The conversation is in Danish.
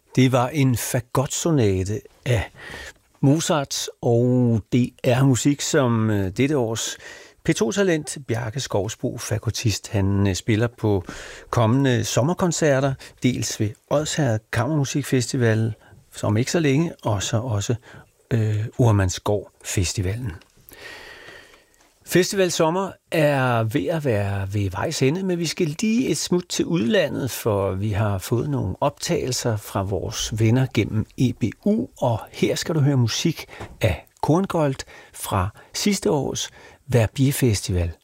Det var en fagotsonate af Mozart, og det er musik, som dette års P2-talent Bjarke Skovsbo, fagotist, han spiller på kommende sommerkoncerter, dels ved Odsherred Kammermusikfestival, som ikke så længe, og så også Urmansgård Festivalen. Festival Sommer er ved at være ved vejs ende, men vi skal lige et smut til udlandet, for vi har fået nogle optagelser fra vores venner gennem EBU, og her skal du høre musik af Korngold fra sidste års Verbier Festival.